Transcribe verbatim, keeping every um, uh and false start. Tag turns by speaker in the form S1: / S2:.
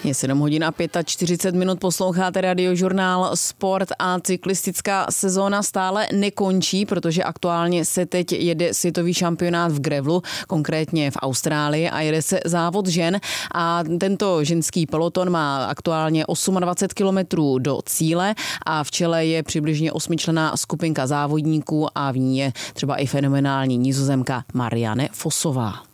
S1: Je sedm hodin a čtyřicet pět minut, posloucháte Radiožurnál Sport a cyklistická sezóna stále nekončí, protože aktuálně se teď jede světový šampionát v gravelu, konkrétně v Austrálii, a jede se závod žen a tento ženský peloton má aktuálně dvacet osm kilometrů do cíle a v čele je přibližně osmičlenná skupinka závodníků a v ní je třeba i fenomenální Nizozemka Marianne Vosová.